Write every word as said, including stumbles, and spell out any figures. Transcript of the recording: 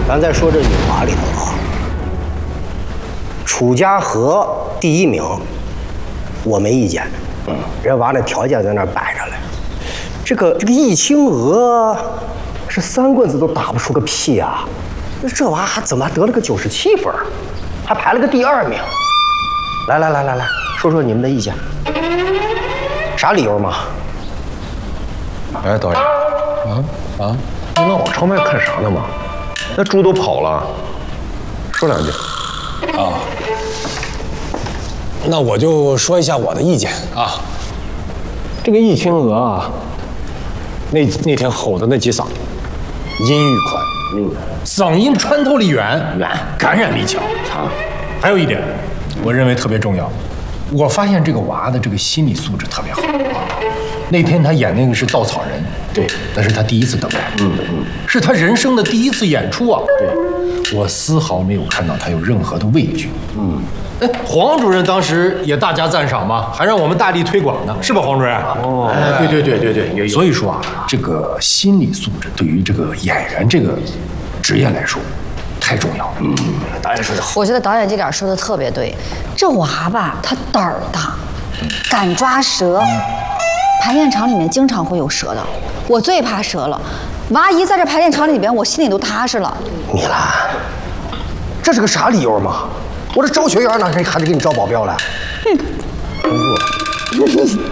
咱再说这女娃里头啊，楚家河第一名，我没意见。嗯，人娃那条件在那儿摆着嘞。这个这个易清娥是三棍子都打不出个屁啊！那这娃还怎么得了个九十七分，还排了个第二名？来来来来来，说说你们的意见，啥理由嘛？ 哎，导演，啊啊，你老往窗外看啥呢嘛？那猪都跑了，说两句。 啊，那我就说一下我的意见啊。这个易清娥啊，那那天吼的那几嗓，音域宽，嗯，嗓音穿透力远，远，感染力强，强。还有一点，我认为特别重要，我发现这个娃的这个心理素质特别好。那天他演那个是稻草人，对，那是他第一次登台，嗯嗯，是他人生的第一次演出啊，对，我丝毫没有看到他有任何的畏惧，嗯，哎，黄主任当时也大加赞赏嘛，还让我们大力推广呢，是吧，黄主任？哦，哎，对对对对对，也有。所以说啊，这个心理素质对于这个演员这个职业来说，太重要了。嗯，导演说的好。 我觉得导演这点说的特别对，这娃吧，他胆儿大，敢抓蛇。排练场里面经常会有蛇的，我最怕蛇了。娃一在这排练场里边，我心里都踏实了。 米兰，这是个啥理由嘛？我这招学员哪还还得给你招保镖了？哼，工作。